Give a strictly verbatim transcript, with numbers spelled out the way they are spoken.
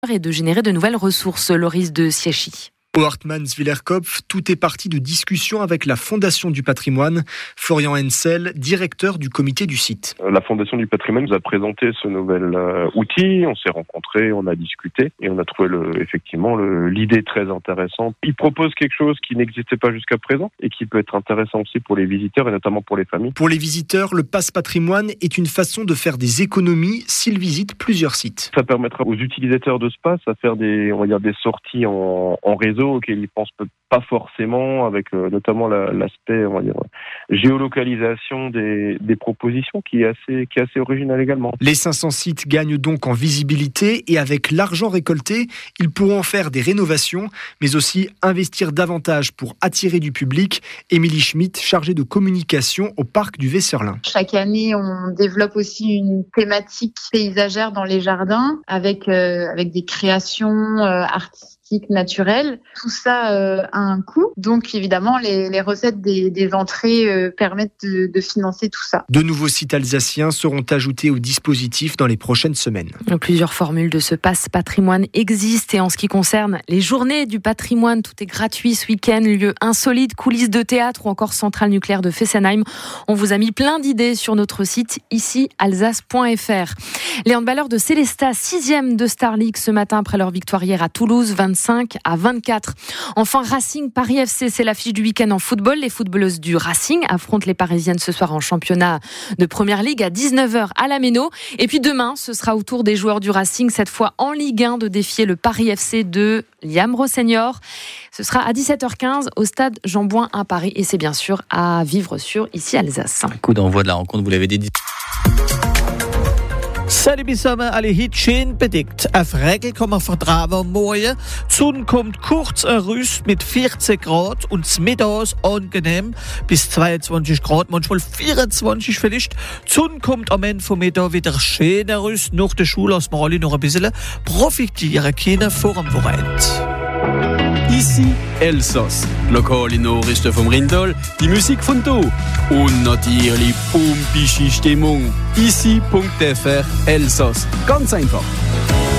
et de générer de nouvelles ressources. Loris de Siechy. Au Hartmannswillerkopf, tout est parti de discussions avec la Fondation du patrimoine. Florian Hensel, directeur du comité du site. La Fondation du patrimoine nous a présenté ce nouvel euh, outil. On s'est rencontrés, on a discuté et on a trouvé le, effectivement le, l'idée très intéressante. Il propose quelque chose qui n'existait pas jusqu'à présent et qui peut être intéressant aussi pour les visiteurs et notamment pour les familles. Pour les visiteurs, le passe patrimoine est une façon de faire des économies s'ils visitent plusieurs sites. Ça permettra aux utilisateurs de ce pass à faire des, on va dire, des sorties en, en réseau auxquels ils pensent pas forcément, avec euh, notamment la, l'aspect, on va dire, géolocalisation des, des propositions qui est assez, qui est assez original également. Les cinq cents sites gagnent donc en visibilité et avec l'argent récolté, ils pourront faire des rénovations, mais aussi investir davantage pour attirer du public. Émilie Schmitt, chargée de communication au parc du Weserlin. Chaque année, on développe aussi une thématique paysagère dans les jardins avec, euh, avec des créations euh, artistiques naturel. Tout ça euh, a un coût. Donc, évidemment, les, les recettes des, des entrées euh, permettent de, de financer tout ça. De nouveaux sites alsaciens seront ajoutés au dispositif dans les prochaines semaines. Plusieurs formules de ce passe patrimoine existent. Et en ce qui concerne les journées du patrimoine, tout est gratuit ce week-end. Lieux insolites, coulisses de théâtre ou encore centrale nucléaire de Fessenheim. On vous a mis plein d'idées sur notre site ici alsace point f r. Les handballeurs de Célestat, sixième de Star League ce matin après leur victoire hier à Toulouse, vingt-cinq à vingt-quatre. Enfin, Racing Paris F C, c'est l'affiche du week-end en football. Les footballeuses du Racing affrontent les Parisiennes ce soir en championnat de Première Ligue à dix-neuf heures à la Méno. Et puis demain, ce sera au tour des joueurs du Racing, cette fois en Ligue un, de défier le Paris F C de Liam Rossignol. Ce sera à dix-sept heures quinze au stade Jean-Bouin à Paris. Et c'est bien sûr à vivre sur ici Alsace. Un coup d'envoi de la rencontre, vous l'avez dit. Salut zusammen, alle hit schön bedeckt. Auf Regel kann man vertrauen am Morgen. Die Sonne kommt kurz errüst mit vierzehn Grad und mittags angenehm bis zweiundzwanzig Grad, manchmal vierundzwanzig vielleicht. Die Sonne kommt am Ende vom Mittag wieder schön errüst. Nach der Schule lassen wir alle noch ein bisschen profitieren können vor dem Wochenende. Ici Elsass, lokale Nachrichten vom Rindal, die Musik von hier und natürlich pumpische Stimmung. ici punkt f r Elsass, ganz einfach.